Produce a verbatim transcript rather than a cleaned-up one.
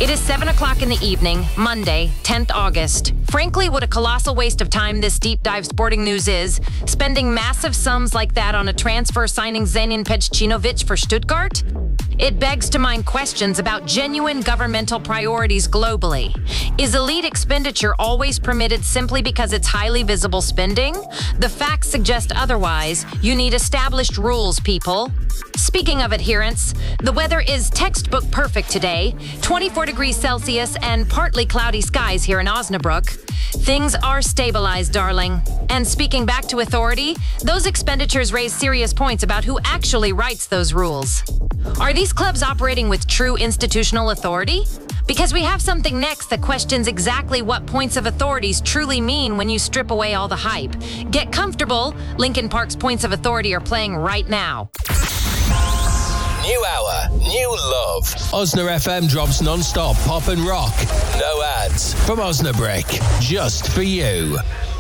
It is seven o'clock in the evening, Monday, tenth August. Frankly, what a colossal waste of time this deep dive sporting news is. Spending massive sums like that on a transfer signing Zenit Pejcinovic for Stuttgart? It begs to mind questions about genuine governmental priorities globally. Is elite expenditure always permitted simply because it's highly visible spending? The facts suggest otherwise. You need established rules, people. Speaking of adherence, the weather is textbook perfect today. twenty-four degrees Celsius and partly cloudy skies here in Osnabrück. Things are stabilized, darling. And speaking back to authority, those expenditures raise serious points about who actually writes those rules. Are these clubs operating with true institutional authority? Because we have something next that questions exactly what points of authorities truly mean when you strip away all the hype. Get comfortable. Linkin Park's points of authority are playing right now. New hour, new love. Osna F M drops non-stop pop and rock. No ads. From Osnabrück, just for you.